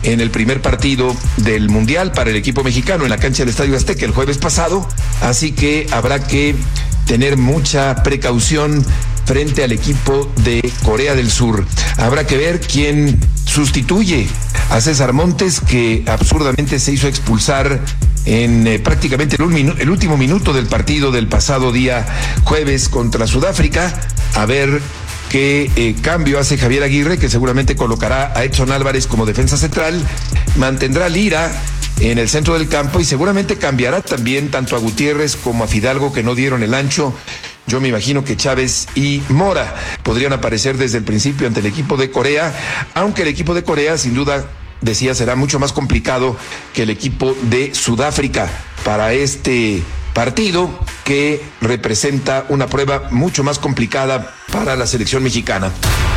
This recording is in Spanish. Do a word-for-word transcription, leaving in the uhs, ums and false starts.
en el primer partido del Mundial para el equipo mexicano en la cancha del Estadio Azteca el jueves pasado, así que habrá que tener mucha precaución frente al equipo de Corea del Sur. Habrá que ver quién sustituye a César Montes, que absurdamente se hizo expulsar en eh, prácticamente el, un el último minuto del partido del pasado día jueves contra Sudáfrica. A ver qué eh, cambio hace Javier Aguirre, que seguramente colocará a Edson Álvarez como defensa central, mantendrá a Lira en el centro del campo y seguramente cambiará también tanto a Gutiérrez como a Fidalgo, que no dieron el ancho. Yo me imagino que Chávez y Mora podrían aparecer desde el principio ante el equipo de Corea, aunque el equipo de Corea, sin duda, decía, será mucho más complicado que el equipo de Sudáfrica para este partido, que representa una prueba mucho más complicada para la selección mexicana.